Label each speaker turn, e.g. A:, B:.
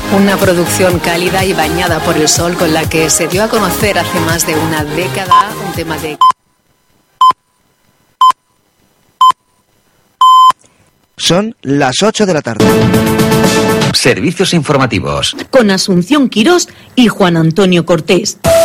A: Una producción cálida y bañada por el sol con la que se dio a conocer hace más de una década un tema de...
B: Son las 8 de la tarde.
C: Servicios informativos.
D: Con Asunción Quirós y Juan Antonio Cortés.